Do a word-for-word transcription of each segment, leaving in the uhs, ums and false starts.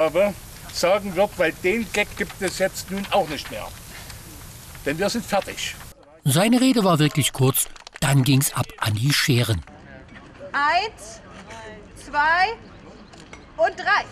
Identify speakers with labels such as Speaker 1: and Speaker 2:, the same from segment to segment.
Speaker 1: habe, sagen wird, weil den Gag gibt es jetzt nun auch nicht mehr. Denn wir sind fertig.
Speaker 2: Seine Rede war wirklich kurz, dann ging's ab an die Scheren.
Speaker 3: Eins, zwei und drei.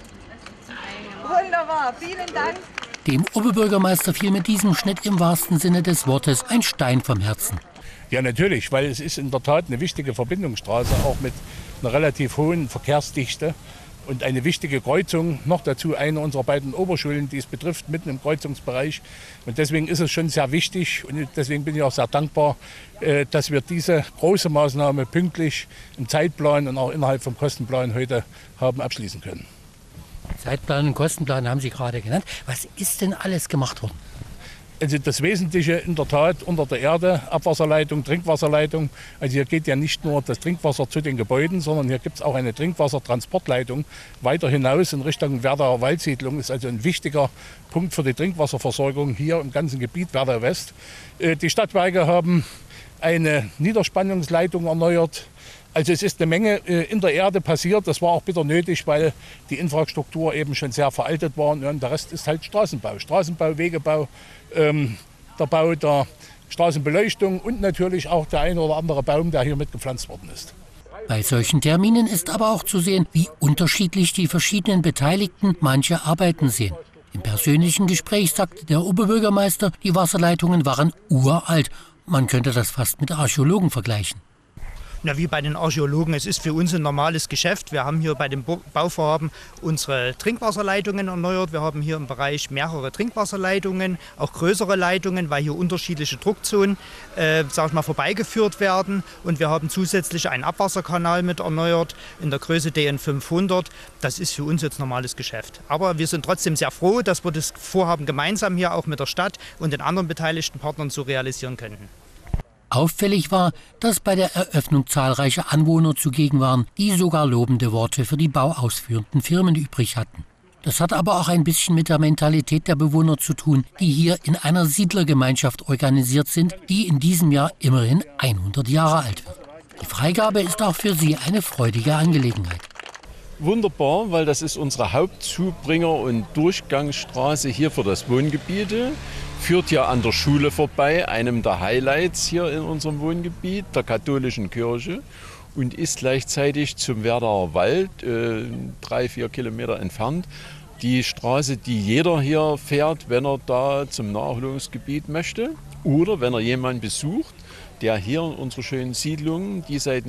Speaker 3: Wunderbar, vielen Dank.
Speaker 2: Dem Oberbürgermeister fiel mit diesem Schnitt im wahrsten Sinne des Wortes ein Stein vom Herzen.
Speaker 1: Ja, natürlich, weil es ist in der Tat eine wichtige Verbindungsstraße, auch mit einer relativ hohen Verkehrsdichte und eine wichtige Kreuzung. Noch dazu eine unserer beiden Oberschulen, die es betrifft, mitten im Kreuzungsbereich. Und deswegen ist es schon sehr wichtig und deswegen bin ich auch sehr dankbar, dass wir diese große Maßnahme pünktlich im Zeitplan und auch innerhalb vom Kostenplan heute haben abschließen können.
Speaker 2: Zeitplan und Kostenplan haben Sie gerade genannt. Was ist denn alles gemacht worden?
Speaker 1: Also das Wesentliche in der Tat unter der Erde, Abwasserleitung, Trinkwasserleitung. Also hier geht ja nicht nur das Trinkwasser zu den Gebäuden, sondern hier gibt es auch eine Trinkwassertransportleitung weiter hinaus in Richtung Werdauer Waldsiedlung. Das ist also ein wichtiger Punkt für die Trinkwasserversorgung hier im ganzen Gebiet Werdau West. Die Stadtwerke haben eine Niederspannungsleitung erneuert. Also es ist eine Menge in der Erde passiert. Das war auch bitter nötig, weil die Infrastruktur eben schon sehr veraltet war. Und der Rest ist halt Straßenbau. Straßenbau, Wegebau, ähm, der Bau der Straßenbeleuchtung und natürlich auch der ein oder andere Baum, der hier mitgepflanzt worden ist.
Speaker 2: Bei solchen Terminen ist aber auch zu sehen, wie unterschiedlich die verschiedenen Beteiligten manche Arbeiten sehen. Im persönlichen Gespräch sagte der Oberbürgermeister, die Wasserleitungen waren uralt. Man könnte das fast mit Archäologen vergleichen.
Speaker 4: Na, wie bei den Archäologen, es ist für uns ein normales Geschäft. Wir haben hier bei dem Bauvorhaben unsere Trinkwasserleitungen erneuert. Wir haben hier im Bereich mehrere Trinkwasserleitungen, auch größere Leitungen, weil hier unterschiedliche Druckzonen äh, sag ich mal, vorbeigeführt werden. Und wir haben zusätzlich einen Abwasserkanal mit erneuert in der Größe D N fünfhundert. Das ist für uns jetzt normales Geschäft. Aber wir sind trotzdem sehr froh, dass wir das Vorhaben gemeinsam hier auch mit der Stadt und den anderen beteiligten Partnern so realisieren könnten.
Speaker 2: Auffällig war, dass bei der Eröffnung zahlreiche Anwohner zugegen waren, die sogar lobende Worte für die bauausführenden Firmen übrig hatten. Das hat aber auch ein bisschen mit der Mentalität der Bewohner zu tun, die hier in einer Siedlergemeinschaft organisiert sind, die in diesem Jahr immerhin hundert Jahre alt wird. Die Freigabe ist auch für sie eine freudige Angelegenheit.
Speaker 5: Wunderbar, weil das ist unsere Hauptzubringer- und Durchgangsstraße hier für das Wohngebiet. Führt ja an der Schule vorbei, einem der Highlights hier in unserem Wohngebiet, der katholischen Kirche. Und ist gleichzeitig zum Werdauer Wald, äh, drei, vier Kilometer entfernt, die Straße, die jeder hier fährt, wenn er da zum Naherholungsgebiet möchte. Oder wenn er jemanden besucht, der hier in unserer schönen Siedlung, die seit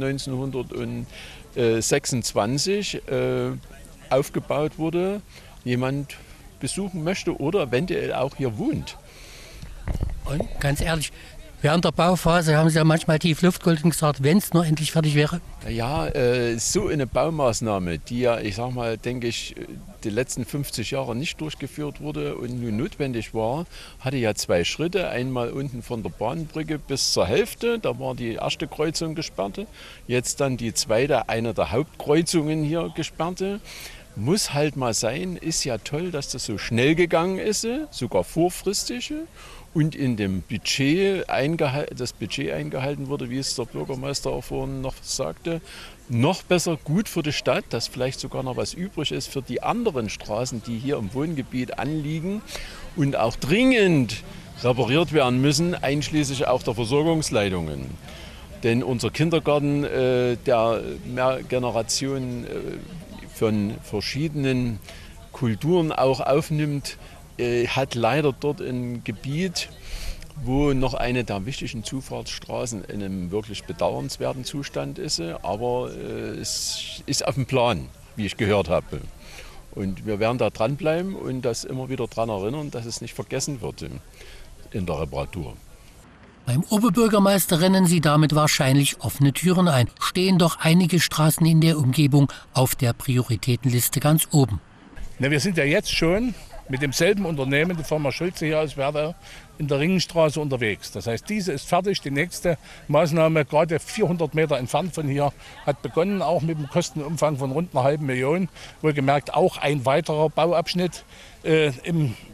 Speaker 5: neunzehnhundertsechsundzwanzig äh, aufgebaut wurde, jemand besuchen möchte oder eventuell auch hier wohnt.
Speaker 2: Und ganz ehrlich, während der Bauphase haben Sie ja manchmal tief Luft geholt und gesagt, wenn es nur endlich fertig wäre.
Speaker 5: Ja, äh, so eine Baumaßnahme, die ja, ich sag mal, denke ich, die letzten fünfzig Jahre nicht durchgeführt wurde und nun notwendig war, hatte ja zwei Schritte. Einmal unten von der Bahnbrücke bis zur Hälfte, da war die erste Kreuzung gesperrt. Jetzt dann die zweite, eine der Hauptkreuzungen hier gesperrt. Muss halt mal sein, ist ja toll, dass das so schnell gegangen ist, sogar vorfristig. Und in dem Budget das Budget eingehalten wurde, wie es der Bürgermeister auch vorhin noch sagte. Noch besser gut für die Stadt, dass vielleicht sogar noch was übrig ist für die anderen Straßen, die hier im Wohngebiet anliegen und auch dringend repariert werden müssen, einschließlich auch der Versorgungsleitungen. Denn unser Kindergarten, äh, der mehr Generationen äh, von verschiedenen Kulturen auch aufnimmt, hat leider dort ein Gebiet, wo noch eine der wichtigen Zufahrtsstraßen in einem wirklich bedauernswerten Zustand ist. Aber äh, es ist auf dem Plan, wie ich gehört habe. Und wir werden da dranbleiben und das immer wieder daran erinnern, dass es nicht vergessen wird in der Reparatur.
Speaker 2: Beim Oberbürgermeister rennen sie damit wahrscheinlich offene Türen ein. Stehen doch einige Straßen in der Umgebung auf der Prioritätenliste ganz oben.
Speaker 1: Na, wir sind ja jetzt schon mit demselben Unternehmen, die Firma Schulze hier aus Werdau, in der Ringenstraße unterwegs. Das heißt, diese ist fertig. Die nächste Maßnahme, gerade vierhundert Meter entfernt von hier, hat begonnen, auch mit einem Kostenumfang von rund einer halben Million. Wohlgemerkt auch ein weiterer Bauabschnitt äh, im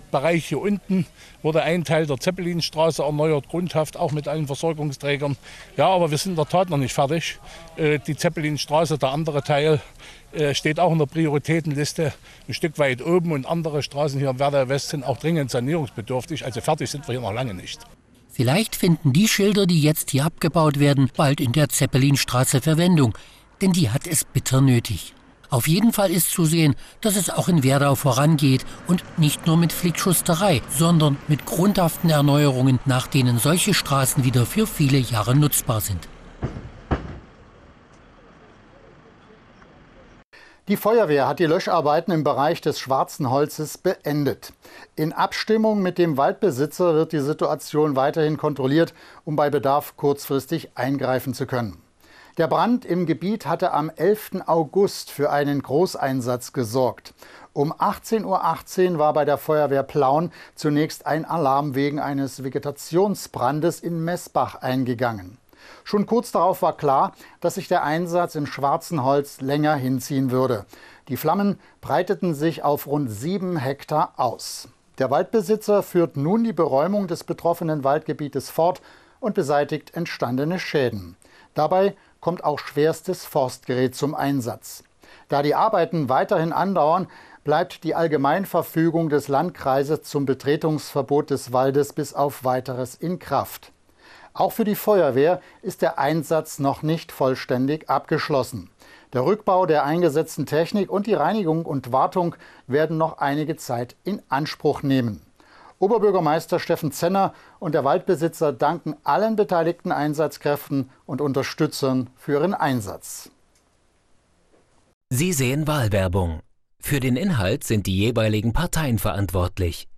Speaker 1: Bereich hier unten wurde ein Teil der Zeppelinstraße erneuert, grundhaft, auch mit allen Versorgungsträgern. Ja, aber wir sind in der Tat noch nicht fertig. Die Zeppelinstraße, der andere Teil, steht auch in der Prioritätenliste ein Stück weit oben. Und andere Straßen hier im Werder West sind auch dringend sanierungsbedürftig. Also fertig sind wir hier noch lange nicht.
Speaker 2: Vielleicht finden die Schilder, die jetzt hier abgebaut werden, bald in der Zeppelinstraße Verwendung. Denn die hat es bitter nötig. Auf jeden Fall ist zu sehen, dass es auch in Werdau vorangeht und nicht nur mit Flickschusterei, sondern mit grundhaften Erneuerungen, nach denen solche Straßen wieder für viele Jahre nutzbar sind.
Speaker 6: Die Feuerwehr hat die Löscharbeiten im Bereich des Schwarzen Holzes beendet. In Abstimmung mit dem Waldbesitzer wird die Situation weiterhin kontrolliert, um bei Bedarf kurzfristig eingreifen zu können. Der Brand im Gebiet hatte am elften August für einen Großeinsatz gesorgt. Um achtzehn Uhr achtzehn war bei der Feuerwehr Plauen zunächst ein Alarm wegen eines Vegetationsbrandes in Messbach eingegangen. Schon kurz darauf war klar, dass sich der Einsatz im Schwarzen Holz länger hinziehen würde. Die Flammen breiteten sich auf rund sieben Hektar aus. Der Waldbesitzer führt nun die Beräumung des betroffenen Waldgebietes fort und beseitigt entstandene Schäden. Dabei kommt auch schwerstes Forstgerät zum Einsatz. Da die Arbeiten weiterhin andauern, bleibt die Allgemeinverfügung des Landkreises zum Betretungsverbot des Waldes bis auf Weiteres in Kraft. Auch für die Feuerwehr ist der Einsatz noch nicht vollständig abgeschlossen. Der Rückbau der eingesetzten Technik und die Reinigung und Wartung werden noch einige Zeit in Anspruch nehmen. Oberbürgermeister Steffen Zenner und der Waldbesitzer danken allen beteiligten Einsatzkräften und Unterstützern für ihren Einsatz.
Speaker 7: Sie sehen Wahlwerbung. Für den Inhalt sind die jeweiligen Parteien verantwortlich.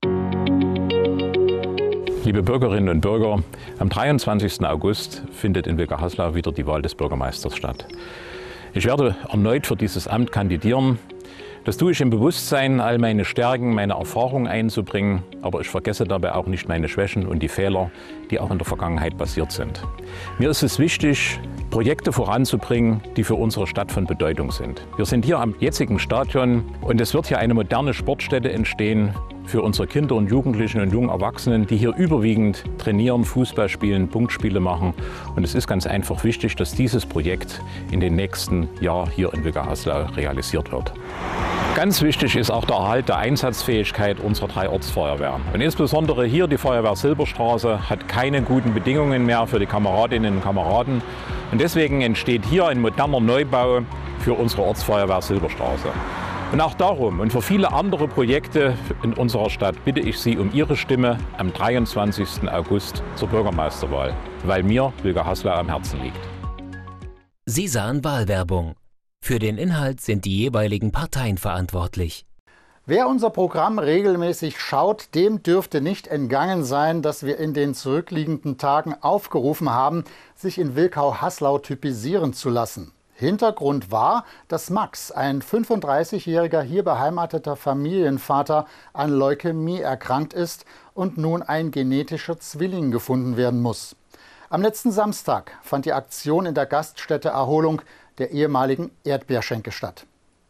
Speaker 8: Liebe Bürgerinnen und Bürger, am dreiundzwanzigsten August findet in Wilka-Haslau wieder die Wahl des Bürgermeisters statt. Ich werde erneut für dieses Amt kandidieren. Das tue ich im Bewusstsein, all meine Stärken, meine Erfahrungen einzubringen, aber ich vergesse dabei auch nicht meine Schwächen und die Fehler, die auch in der Vergangenheit passiert sind. Mir ist es wichtig, Projekte voranzubringen, die für unsere Stadt von Bedeutung sind. Wir sind hier am jetzigen Stadion und es wird hier eine moderne Sportstätte entstehen für unsere Kinder und Jugendlichen und jungen Erwachsenen, die hier überwiegend trainieren, Fußball spielen, Punktspiele machen. Und es ist ganz einfach wichtig, dass dieses Projekt in den nächsten Jahren hier in Wilka-Haslau realisiert wird. Ganz wichtig ist auch der Erhalt der Einsatzfähigkeit unserer drei Ortsfeuerwehren. Und insbesondere hier die Feuerwehr Silberstraße hat keine guten Bedingungen mehr für die Kameradinnen und Kameraden. Und deswegen entsteht hier ein moderner Neubau für unsere Ortsfeuerwehr Silberstraße. Und auch darum und für viele andere Projekte in unserer Stadt bitte ich Sie um Ihre Stimme am dreiundzwanzigsten August zur Bürgermeisterwahl, weil mir Wilka-Haslau am Herzen liegt.
Speaker 7: Sie sahen Wahlwerbung. Für den Inhalt sind die jeweiligen Parteien verantwortlich.
Speaker 6: Wer unser Programm regelmäßig schaut, dem dürfte nicht entgangen sein, dass wir in den zurückliegenden Tagen aufgerufen haben, sich in Wilkau-Haslau typisieren zu lassen. Hintergrund war, dass Max, ein fünfunddreißigjähriger hier beheimateter Familienvater, an Leukämie erkrankt ist und nun ein genetischer Zwilling gefunden werden muss. Am letzten Samstag fand die Aktion in der Gaststätte Erholung der ehemaligen Erdbeerschenke statt.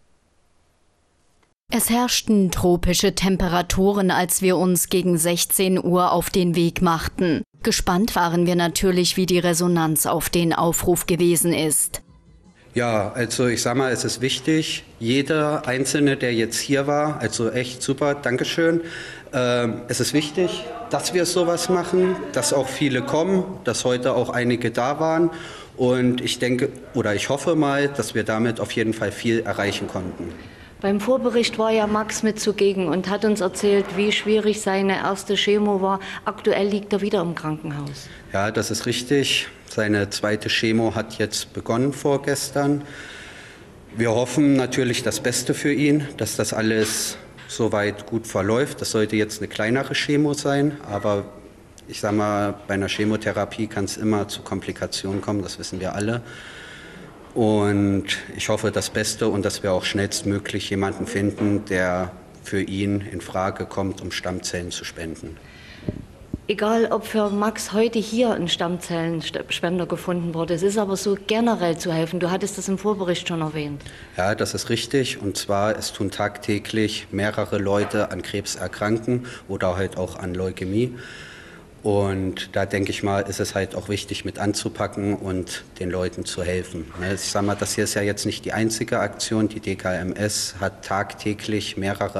Speaker 9: Es herrschten tropische Temperaturen, als wir uns gegen sechzehn Uhr auf den Weg machten. Gespannt waren wir natürlich, wie die Resonanz auf den Aufruf gewesen ist.
Speaker 10: Ja, also ich sag mal, es ist wichtig, jeder Einzelne, der jetzt hier war, also echt super, Dankeschön. Ähm, es ist wichtig, dass wir sowas machen, dass auch viele kommen, dass heute auch einige da waren. Und ich denke, oder ich hoffe mal, dass wir damit auf jeden Fall viel erreichen konnten.
Speaker 11: Beim Vorbericht war ja Max mit zugegen und hat uns erzählt, wie schwierig seine erste Chemo war. Aktuell liegt er wieder im Krankenhaus.
Speaker 10: Ja, das ist richtig. Seine zweite Chemo hat jetzt begonnen vorgestern. Wir hoffen natürlich das Beste für ihn, dass das alles soweit gut verläuft. Das sollte jetzt eine kleinere Chemo sein, aber ich sage mal, bei einer Chemotherapie kann es immer zu Komplikationen kommen, das wissen wir alle. Und ich hoffe das Beste und dass wir auch schnellstmöglich jemanden finden, der für ihn in Frage kommt, um Stammzellen zu spenden.
Speaker 11: Egal, ob für Max heute hier ein Stammzellenspender gefunden wurde. Es ist aber so generell zu helfen. Du hattest das im Vorbericht schon erwähnt.
Speaker 10: Ja, das ist richtig. Und zwar, es tun tagtäglich mehrere Leute an Krebs erkranken oder halt auch an Leukämie. Und da denke ich mal, ist es halt auch wichtig, mit anzupacken und den Leuten zu helfen. Ich sage mal, das hier ist ja jetzt nicht die einzige Aktion. Die D K M S hat tagtäglich mehrere